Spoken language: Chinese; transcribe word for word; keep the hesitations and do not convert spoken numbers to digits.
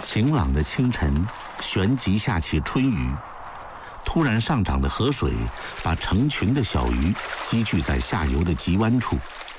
晴朗的清晨，旋即下起春雨。突然上涨的河水把成群的小鱼积聚在下游的急弯处，